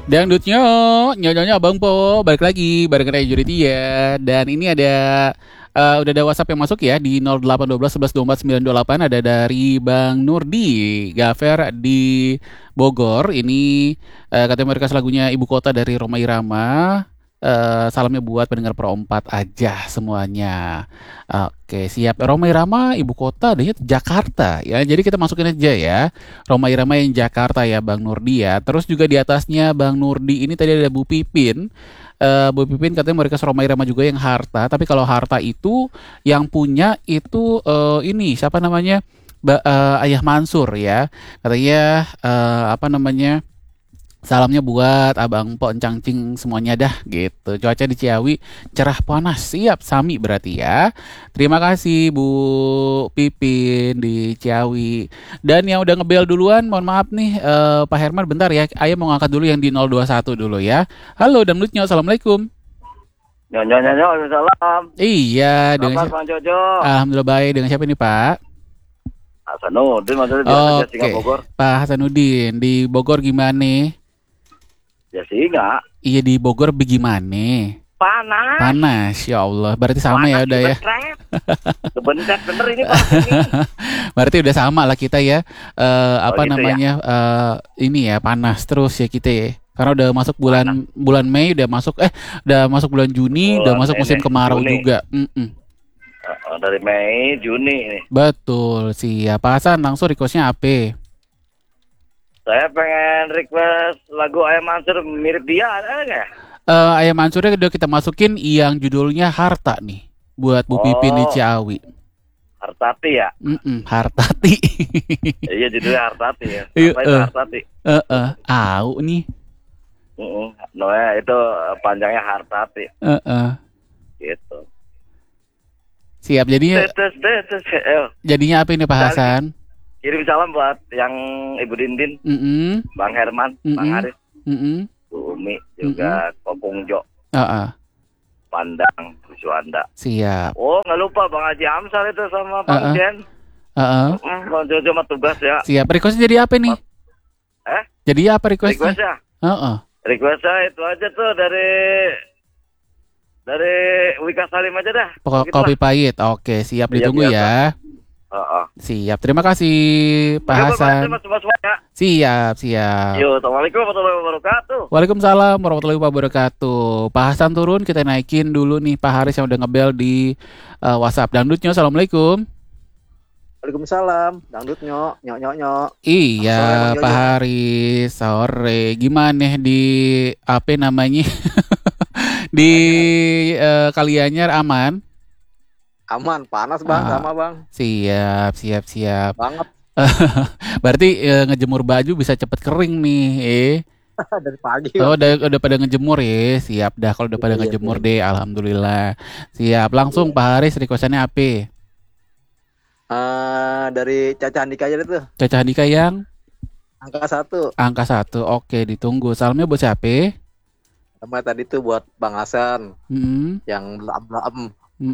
Dangdutnya, nyonya Abang Po, balik lagi bareng Ray Juritia. Dan ini ada udah ada WhatsApp yang masuk ya di 0812 11 24 928, ada dari Bang Nurdi Gafer di Bogor. Ini katanya mereka lagunya Ibu Kota dari Rhoma Irama. Salamnya buat pendengar Pro 4 aja semuanya. Oke, siap. Rhoma Irama Ibu Kota adanya Jakarta ya. Jadi kita masukin aja ya. Rhoma Irama yang Jakarta ya Bang Nurdi ya. Terus juga di atasnya Bang Nurdi ini tadi ada Bu Pipin. Bu Pipin katanya mereka Rhoma Irama juga yang Harta. Tapi kalau Harta itu yang punya itu ini siapa namanya? Ayah Mansur ya. Katanya apa namanya? Salamnya buat Abang Po Encang-cing semuanya dah gitu. Cuaca di Ciawi cerah panas. Siap Sami berarti ya. Terima kasih Bu Pipin di Ciawi. Dan yang udah ngebel duluan, mohon maaf nih Pak Herman bentar ya. Ayah mau ngangkat dulu yang di 021 dulu ya. Halo Dangdutnya, Assalamualaikum. Nyonya, salam. Iya, dengan Selamat Bang Jojo. Alhamdulillah baik. Dengan siapa nih Pak? Hasanuddin, maksudnya biasa Jasinga Bogor. Pak Hasanuddin di Bogor gimana nih? Jasinga. Iya di Bogor bagaimana? Panas, ya Allah. Berarti sama ya udah ya. Sebentar bener ini Pak. Berarti udah sama lah kita ya. Apa gitu namanya? Ini ya panas terus ya kita ya. Karena udah masuk bulan Mei, udah masuk bulan Juni, udah masuk musim kemarau Juni juga. Dari Mei, Juni ini. Betul, siap. Pak Hasan langsung requestnya apa? Saya pengen request lagu Ayam Mansur mirip dia, ada nggak? Ayam Mansurnya udah kita masukin yang judulnya Harta nih. Buat Bu Pipin di Ciawi. Hartati ya? Hartati. Iya judulnya Hartati ya. Iya, Apa itu Hartati? Au nih. Namanya itu panjangnya Hartati. Gitu. Siap, jadinya apa ini Pak Hasan? Kirim salam buat yang Ibu Dindin, Bang Herman, Bang Haris, Bu Umi, juga Kopung Jo, Pandang, Suanda. Siap. Oh nggak lupa Bang Haji Amsal itu sama Bang Jen. Bang Jojo mah tugas ya. Siap. Requestnya jadi apa nih? Jadi apa requestnya? Requestnya itu aja tuh dari Wika Salim aja dah. Kopi pahit. Oke, siap ditunggu ya. Siap, terima kasih Pak Hasan. Siap. Yo, assalamualaikum warahmatullahi wabarakatuh. Waalaikumsalam warahmatullahi wabarakatuh. Pak Hasan turun, kita naikin dulu nih Pak Haris yang udah ngebel di WhatsApp. Dangdutnya, assalamualaikum. Waalaikumsalam, dangdutnya, nyok. Iya, Pak Haris, sore. Gimana di apa namanya? Di Kalianyar aman? Aman, panas Bang, sama Bang. Siap. Banget. Berarti ngejemur baju bisa cepet kering nih, Dari pagi. Oh, udah pada ngejemur ya. Siap dah kalau udah pada ngejemur deh, alhamdulillah. Siap, langsung Pak Haris requestannya apa? Dari Caca Andika aja tuh. Caca Andika yang? Angka 1. Oke, ditunggu. Salamnya buat siapa? Sama tadi tuh buat Bang Hasan. Yang belam.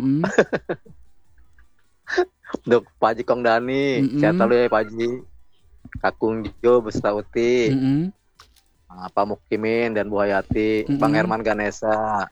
Untuk Pak Haji Kong Dani, sehat selalu ya Pak Haji. Kakung Jo beserta Uti, Pak Mukimin dan Bu Hayati, Bang Herman Ganesa,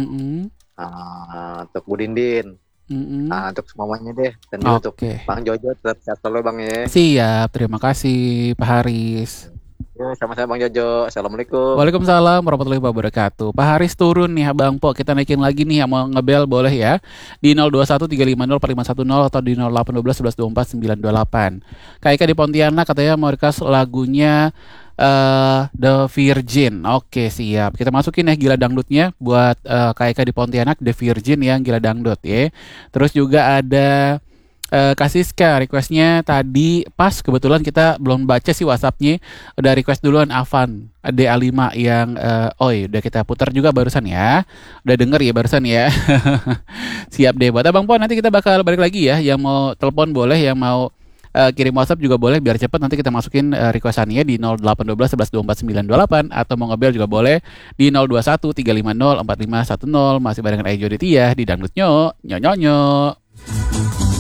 untuk Bu Dindin, untuk semuanya deh, dan juga untuk Bang Jojo tetap sehat selalu Bang ya. Siap, terima kasih Pak Haris. Sama-sama Bang Jojo. Assalamualaikum. Waalaikumsalam warahmatullahi wabarakatuh. Pak Haris turun nih Abang Po. Kita naikin lagi nih yang mau ngebel boleh ya. Di 021 350 4510 atau di 0812 11 24 928. Kak Eka di Pontianak katanya mau request lagunya The Virgin. Oke, siap. Kita masukin ya Gila Dangdutnya buat Kak Eka di Pontianak, The Virgin yang Gila Dangdut ya. Terus juga ada Kasiska requestnya tadi pas kebetulan kita belum baca sih WhatsAppnya, udah request duluan Avan DA5 yang udah kita putar juga barusan ya, udah denger ya barusan ya. Siap deh buat Abang Po, nanti kita bakal balik lagi ya, yang mau telepon boleh, yang mau kirim WhatsApp juga boleh biar cepet, nanti kita masukin requestannya di 0812 11 24 928 atau mau ngebel juga boleh di 021 350 4510. Masih bareng Ayo Joditia di Dangdut Nyok.